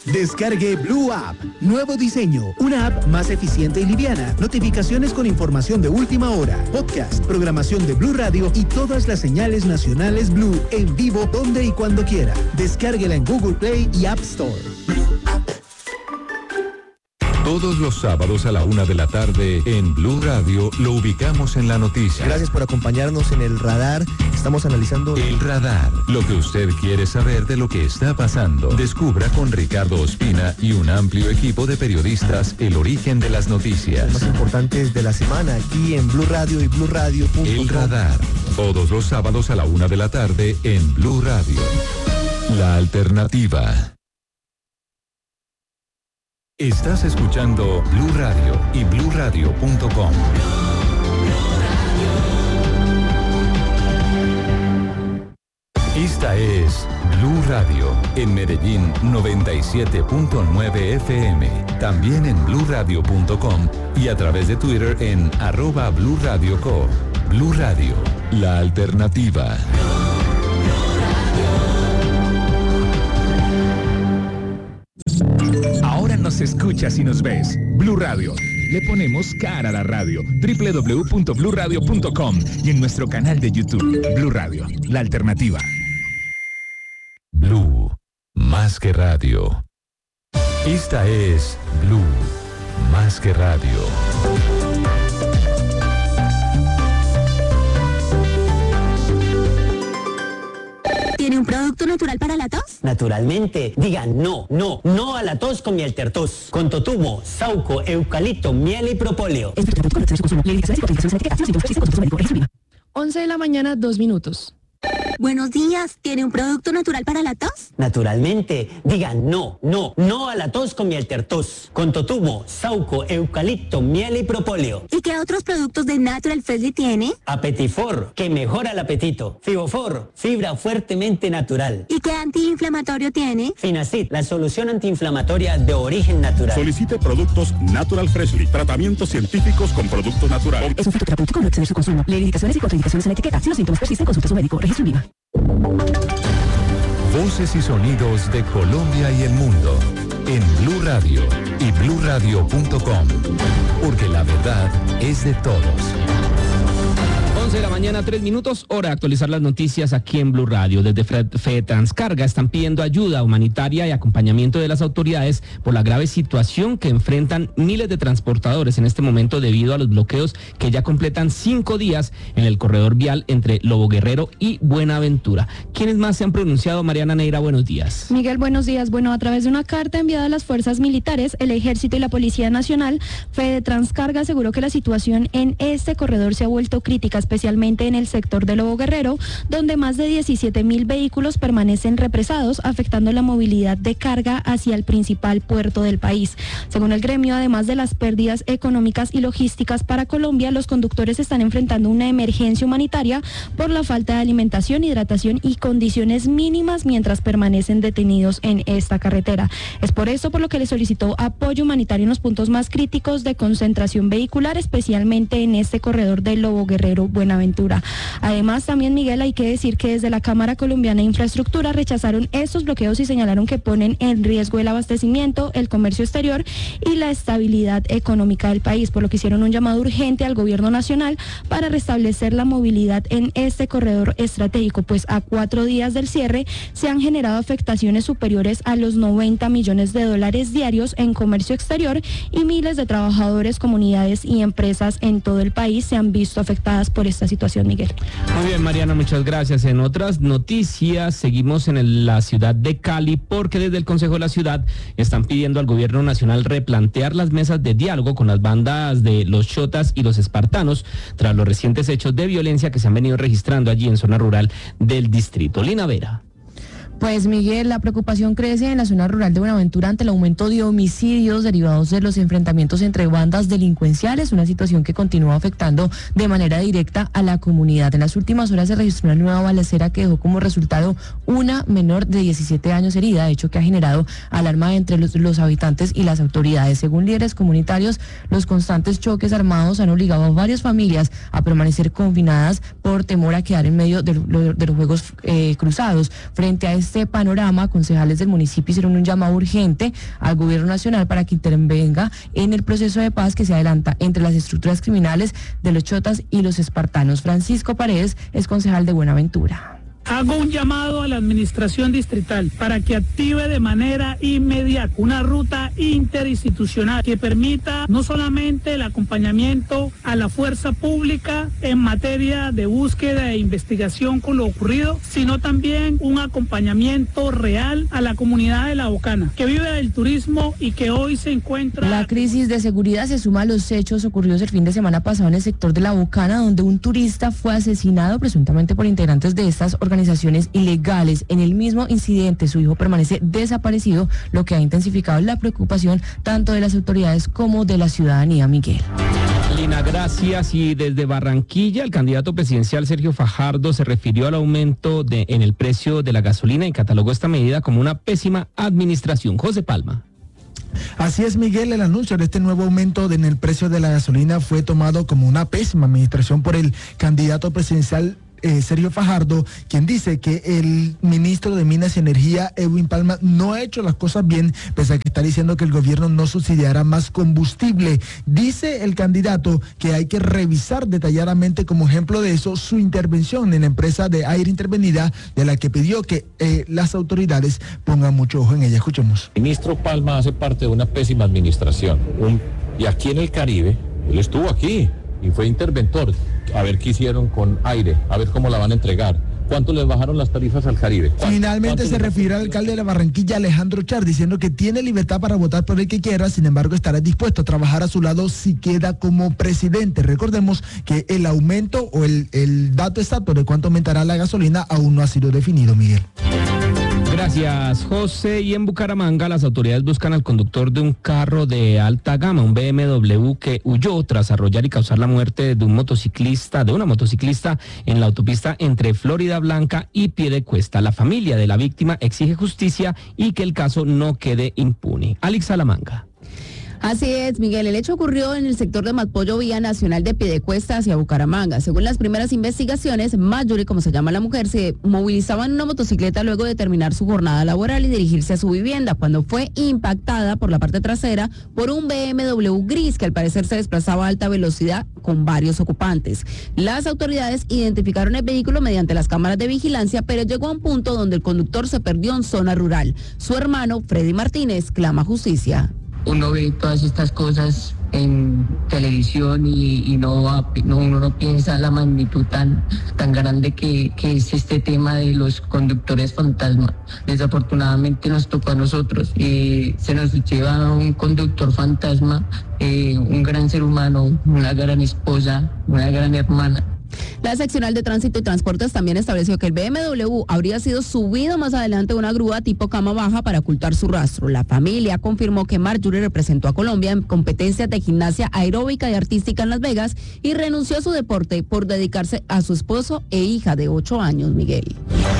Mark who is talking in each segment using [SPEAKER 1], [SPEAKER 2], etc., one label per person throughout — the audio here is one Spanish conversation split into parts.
[SPEAKER 1] Descargue Blue App. Nuevo diseño. Una app más eficiente y liviana. Notificaciones con información de última hora. Podcast, programación de Blue Radio y todas las señales nacionales Blue en vivo donde y cuando quiera. Descárguela en Google Play y App Store.
[SPEAKER 2] Todos los sábados a la 1:00 p.m. en Blue Radio lo ubicamos en la noticia.
[SPEAKER 3] Gracias por acompañarnos en El Radar. Estamos analizando...
[SPEAKER 2] El Radar, lo que usted quiere saber de lo que está pasando. Descubra con Ricardo Ospina y un amplio equipo de periodistas el origen de las noticias.
[SPEAKER 3] Los más importantes de la semana aquí en Blue Radio y BlueRadio.com.
[SPEAKER 2] El Radar, todos los sábados a la 1:00 p.m. en Blue Radio. La alternativa. Estás escuchando Blue Radio y BlueRadio.com. Esta es Blue Radio, en Medellín 97.9 FM, también en BlueRadio.com y a través de Twitter en @BlueRadioCo. Blue Radio, la alternativa.
[SPEAKER 4] Ahora nos escuchas y nos ves. Blue Radio. Le ponemos cara a la radio. www.bluradio.com y en nuestro canal de YouTube. Blue Radio, la alternativa.
[SPEAKER 2] Blue, más que radio. Esta es Blue, más que radio.
[SPEAKER 5] ¿Tiene un producto natural para la tos?
[SPEAKER 6] Naturalmente. Digan no a la tos con miel tertos. Con totumo, sauco, eucalipto, miel y propóleo.
[SPEAKER 7] 11 de la mañana, 2 minutos.
[SPEAKER 5] Buenos días, ¿tiene un producto natural para la tos?
[SPEAKER 6] Naturalmente. Digan no a la tos con miel tertos. Con totumo, sauco, eucalipto, miel y propóleo.
[SPEAKER 5] ¿Y qué otros productos de Natural Freshly tiene?
[SPEAKER 6] Apetifor, que mejora el apetito. Fibofor, fibra fuertemente natural.
[SPEAKER 5] ¿Y qué antiinflamatorio tiene?
[SPEAKER 6] Finacid, la solución antiinflamatoria de origen natural.
[SPEAKER 8] Solicite productos Natural Freshly, tratamientos científicos con productos naturales.
[SPEAKER 7] Es un fitoterapéutico, no exceder su consumo. Lee indicaciones y contraindicaciones en la etiqueta. Si los síntomas persisten, consulte a su médico. Registro INVIMA.
[SPEAKER 2] Voces y sonidos de Colombia y el mundo en Blue Radio y BlueRadio.com, porque la verdad es de todos.
[SPEAKER 9] 11 de la mañana, 3 minutos, hora de actualizar las noticias aquí en Blue Radio. Desde FEDETRANSCARGA están pidiendo ayuda humanitaria y acompañamiento de las autoridades por la grave situación que enfrentan miles de transportadores en este momento debido a los bloqueos que ya completan 5 días en el corredor vial entre Lobo Guerrero y Buenaventura. ¿Quiénes más se han pronunciado? Mariana Neira, buenos días.
[SPEAKER 7] Miguel, buenos días. Bueno, a través de una carta enviada a las fuerzas militares, el Ejército y la Policía Nacional, FEDETRANSCARGA aseguró que la situación en este corredor se ha vuelto crítica, especialmente en el sector de Lobo Guerrero, donde más de 17.000 vehículos permanecen represados, afectando la movilidad de carga hacia el principal puerto del país. Según el gremio, además de las pérdidas económicas y logísticas para Colombia, los conductores están enfrentando una emergencia humanitaria por la falta de alimentación, hidratación y condiciones mínimas mientras permanecen detenidos en esta carretera. Es por eso por lo que le solicitó apoyo humanitario en los puntos más críticos de concentración vehicular, especialmente en este corredor de Lobo Guerrero Buenaventura. Además, también, Miguel, hay que decir que desde la Cámara Colombiana de Infraestructura rechazaron estos bloqueos y señalaron que ponen en riesgo el abastecimiento, el comercio exterior y la estabilidad económica del país, por lo que hicieron un llamado urgente al gobierno nacional para restablecer la movilidad en este corredor estratégico, pues a 4 días del cierre se han generado afectaciones superiores a los 90 millones de dólares diarios en comercio exterior y miles de trabajadores, comunidades y empresas en todo el país se han visto afectadas por esta situación, Miguel.
[SPEAKER 9] Muy bien, Mariana, muchas gracias. En otras noticias, seguimos en la ciudad de Cali, porque desde el Consejo de la Ciudad están pidiendo al gobierno nacional replantear las mesas de diálogo con las bandas de los Chotas y los Espartanos, tras los recientes hechos de violencia que se han venido registrando allí en zona rural del distrito. Lina Vera.
[SPEAKER 10] Pues, Miguel, la preocupación crece en la zona rural de Buenaventura ante el aumento de homicidios derivados de los enfrentamientos entre bandas delincuenciales, una situación que continúa afectando de manera directa a la comunidad. En las últimas horas se registró una nueva balacera que dejó como resultado una menor de 17 años herida, hecho que ha generado alarma entre los habitantes y las autoridades. Según líderes comunitarios, los constantes choques armados han obligado a varias familias a permanecer confinadas por temor a quedar en medio de los juegos cruzados. Frente a este panorama, concejales del municipio hicieron un llamado urgente al gobierno nacional para que intervenga en el proceso de paz que se adelanta entre las estructuras criminales de los chotas y los espartanos. Francisco Paredes es concejal de Buenaventura.
[SPEAKER 11] Hago un llamado a la administración distrital para que active de manera inmediata una ruta interinstitucional que permita no solamente el acompañamiento a la fuerza pública en materia de búsqueda e investigación con lo ocurrido, sino también un acompañamiento real a la comunidad de La Bocana, que vive del turismo y que hoy se encuentra...
[SPEAKER 10] La crisis de seguridad se suma a los hechos ocurridos el fin de semana pasado en el sector de La Bocana, donde un turista fue asesinado presuntamente por integrantes de estas organizaciones ilegales. En el mismo incidente, su hijo permanece desaparecido, lo que ha intensificado la preocupación tanto de las autoridades como de la ciudadanía. Miguel.
[SPEAKER 9] Lina, gracias. Y desde Barranquilla, el candidato presidencial Sergio Fajardo se refirió al aumento en el precio de la gasolina y catalogó esta medida como una pésima administración. José Palma.
[SPEAKER 12] Así es, Miguel, el anuncio de este nuevo aumento en el precio de la gasolina fue tomado como una pésima administración por el candidato presidencial Sergio Fajardo, quien dice que el ministro de Minas y Energía, Edwin Palma, no ha hecho las cosas bien, pese a que está diciendo que el gobierno no subsidiará más combustible. Dice el candidato que hay que revisar detalladamente, como ejemplo de eso, su intervención en la empresa de aire intervenida, de la que pidió que las autoridades pongan mucho ojo en ella. Escuchemos.
[SPEAKER 13] El ministro Palma hace parte de una pésima administración. Y aquí en el Caribe, él estuvo aquí y fue interventor. A ver qué hicieron con aire, a ver cómo la van a entregar. ¿Cuánto les bajaron las tarifas al Caribe?
[SPEAKER 12] Finalmente se refirió al alcalde de la Barranquilla, Alejandro Char, diciendo que tiene libertad para votar por el que quiera, sin embargo estará dispuesto a trabajar a su lado si queda como presidente. Recordemos que el aumento o el dato exacto de cuánto aumentará la gasolina aún no ha sido definido, Miguel.
[SPEAKER 9] Gracias, José. Y en Bucaramanga, las autoridades buscan al conductor de un carro de alta gama, un BMW, que huyó tras arrollar y causar la muerte de una motociclista en la autopista entre Florida Blanca y Piedecuesta. La familia de la víctima exige justicia y que el caso no quede impune. Alex Salamanca.
[SPEAKER 14] Así es, Miguel. El hecho ocurrió en el sector de Matpollo, vía nacional de Piedecuesta hacia Bucaramanga. Según las primeras investigaciones, Mayuri, como se llama la mujer, se movilizaba en una motocicleta luego de terminar su jornada laboral y dirigirse a su vivienda, cuando fue impactada por la parte trasera por un BMW gris que al parecer se desplazaba a alta velocidad con varios ocupantes. Las autoridades identificaron el vehículo mediante las cámaras de vigilancia, pero llegó a un punto donde el conductor se perdió en zona rural. Su hermano, Freddy Martínez, clama justicia.
[SPEAKER 15] Uno ve todas estas cosas en televisión y uno no piensa la magnitud tan grande que es este tema de los conductores fantasma. Desafortunadamente nos tocó a nosotros. Se nos lleva un conductor fantasma, un gran ser humano, una gran esposa, una gran hermana.
[SPEAKER 14] La seccional de Tránsito y Transportes también estableció que el BMW habría sido subido más adelante a una grúa tipo cama baja para ocultar su rastro. La familia confirmó que Marjorie representó a Colombia en competencias de gimnasia aeróbica y artística en Las Vegas y renunció a su deporte por dedicarse a su esposo e hija de 8 años, Miguel.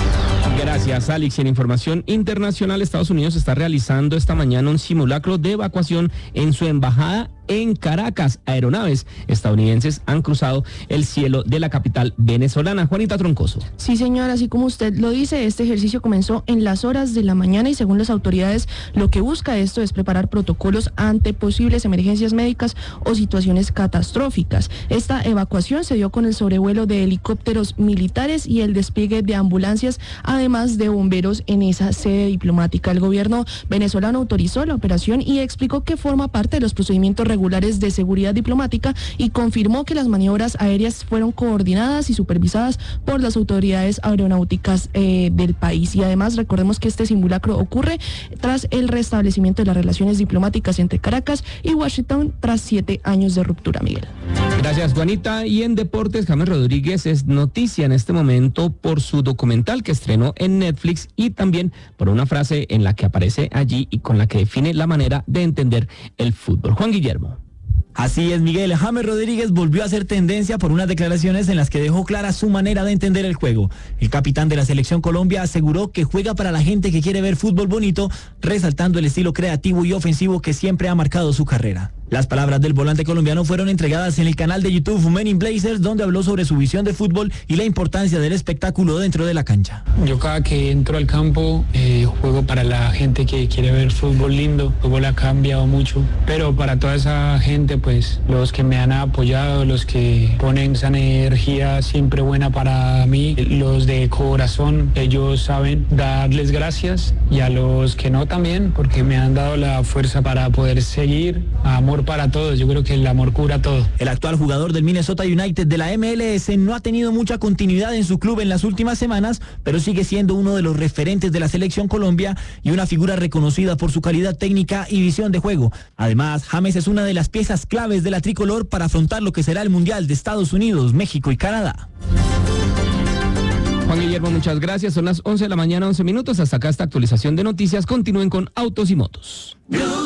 [SPEAKER 9] Gracias, Alex. En información internacional, Estados Unidos está realizando esta mañana un simulacro de evacuación en su embajada en Caracas. Aeronaves estadounidenses han cruzado el cielo de la capital venezolana. Juanita Troncoso.
[SPEAKER 7] Sí, señor, así como usted lo dice, este ejercicio comenzó en las horas de la mañana y según las autoridades lo que busca esto es preparar protocolos ante posibles emergencias médicas o situaciones catastróficas. Esta evacuación se dio con el sobrevuelo de helicópteros militares y el despliegue de ambulancias, además de bomberos en esa sede diplomática. El gobierno venezolano autorizó la operación y explicó que forma parte de los procedimientos regulares de seguridad diplomática y confirmó que las maniobras aéreas fueron coordinadas y supervisadas por las autoridades aeronáuticas del país. Y además recordemos que este simulacro ocurre tras el restablecimiento de las relaciones diplomáticas entre Caracas y Washington tras 7 años de ruptura, Miguel.
[SPEAKER 9] Gracias, Juanita. Y en deportes, James Rodríguez es noticia en este momento por su documental que estrenó en Netflix y también por una frase en la que aparece allí y con la que define la manera de entender el fútbol. Juan Guillermo.
[SPEAKER 16] Así es, Miguel. James Rodríguez volvió a hacer tendencia por unas declaraciones en las que dejó clara su manera de entender el juego. El capitán de la Selección Colombia aseguró que juega para la gente que quiere ver fútbol bonito, resaltando el estilo creativo y ofensivo que siempre ha marcado su carrera. Las palabras del volante colombiano fueron entregadas en el canal de YouTube Men in Blazers, donde habló sobre su visión de fútbol y la importancia del espectáculo dentro de la cancha.
[SPEAKER 17] Yo cada que entro al campo juego para la gente que quiere ver fútbol lindo. El fútbol ha cambiado mucho, pero para toda esa gente, pues los que me han apoyado, los que ponen esa energía siempre buena para mí, los de corazón, ellos saben darles gracias, y a los que no también, porque me han dado la fuerza para poder seguir. Amor para todos, yo creo que el amor cura todo.
[SPEAKER 16] El actual jugador del Minnesota United de la MLS no ha tenido mucha continuidad en su club en las últimas semanas, pero sigue siendo uno de los referentes de la selección Colombia y una figura reconocida por su calidad técnica y visión de juego. Además, James es una de las piezas claves de la tricolor para afrontar lo que será el Mundial de Estados Unidos, México y Canadá.
[SPEAKER 9] Juan Guillermo, muchas gracias. Son las 11 de la mañana, 11 minutos. Hasta acá esta actualización de noticias. Continúen con Autos y Motos.